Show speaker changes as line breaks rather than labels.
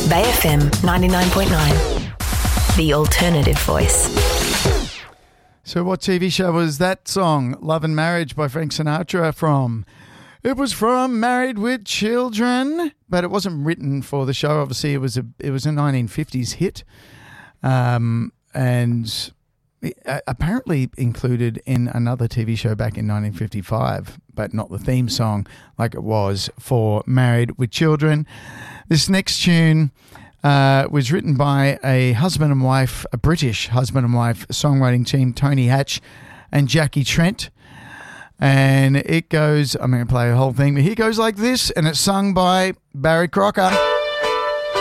Bay FM 99.9, the alternative voice.
So what TV show was that song, Love and Marriage by Frank Sinatra, from? It was from Married with Children, but it wasn't written for the show. Obviously, it was a 1950s hit, and apparently included in another TV show back in 1955, but not the theme song like it was for Married with Children. This next tune was written by a husband and wife, a British husband and wife songwriting team, Tony Hatch and Jackie Trent. And it goes, I'm going to play the whole thing, but here goes like this, and it's sung by Barry Crocker.